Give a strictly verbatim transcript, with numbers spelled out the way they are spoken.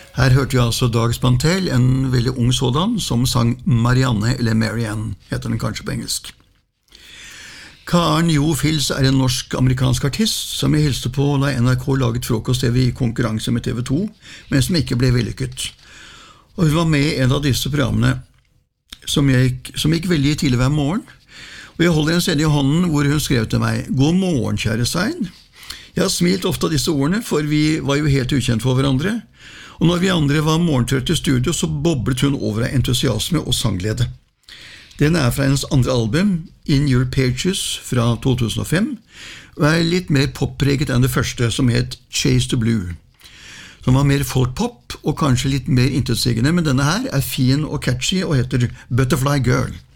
Her hørte vi altså Dag Spantel, en veldig ung sådan, som sang Marianne, eller Marianne, heter den kanskje på engelsk. Karen Jo Fils er en norsk-amerikansk artist, som jeg hilste på da N R K laget frokost-T V i konkurranse med T V to, men som ikke ble vellykket. Og hun var med i en av disse programmene, som gikk, som gikk veldig tidlig hver morgen, og jeg holder en sted i hånden hvor hun skrev til meg, «God morgen, kjære Stein». Jeg har smilt ofte av disse ordene, for vi var jo helt ukjent for hverandre, og når vi andre var morgentrøtt i studio, så boblet hun over av entusiasme og sangglede. Den er fra hennes andre album, In Your Pages, fra to tusen og fem, og er litt mer poppreget enn det første, som het Chase the Blue, som var mer folkpop og kanskje litt mer intetsigende, men denne her er fin og catchy og heter Butterfly Girl.